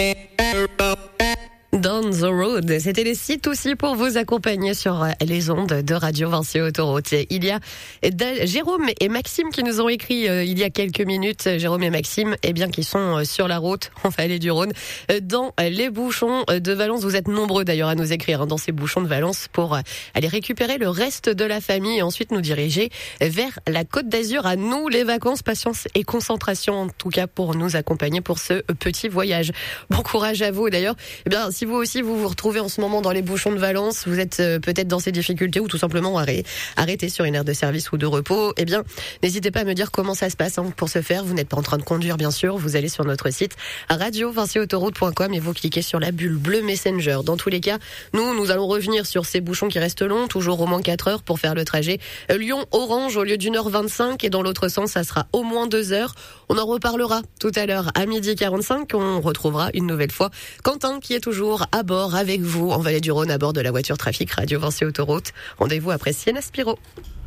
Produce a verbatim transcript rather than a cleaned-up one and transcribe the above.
Down the Road, c'était les sites aussi pour vous accompagner sur les ondes de Radio Vinci Autoroute. Il y a Jérôme et Maxime qui nous ont écrit euh, il y a quelques minutes. Jérôme et Maxime, eh bien, qui sont sur la route en vallée du Rhône, dans les bouchons de Valence. Vous êtes nombreux d'ailleurs à nous écrire hein, dans ces bouchons de Valence pour aller récupérer le reste de la famille et ensuite nous diriger vers la Côte d'Azur. À nous les vacances, patience et concentration en tout cas pour nous accompagner pour ce petit voyage. Bon courage à vous d'ailleurs. Eh bien, si vous aussi vous vous retrouvez en ce moment dans les bouchons de Valence, vous êtes euh, peut-être dans ces difficultés ou tout simplement arrêté, arrêté sur une aire de service ou de repos, eh bien n'hésitez pas à me dire comment ça se passe hein. Pour ce faire, vous n'êtes pas en train de conduire bien sûr, vous allez sur notre site radio vinci autoroute point com et vous cliquez sur la bulle bleue Messenger. Dans tous les cas, nous nous allons revenir sur ces bouchons qui restent longs, toujours au moins quatre heures pour faire le trajet Lyon-Orange au lieu d'une heure vingt-cinq et dans l'autre sens ça sera au moins deux heures. On en reparlera tout à l'heure à midi quarante-cinq, on retrouvera une nouvelle fois Quentin qui est toujours à bord avec vous en Vallée du Rhône à bord de la voiture trafic Radio Vinci Autoroute. Rendez-vous après Sienna Spiro.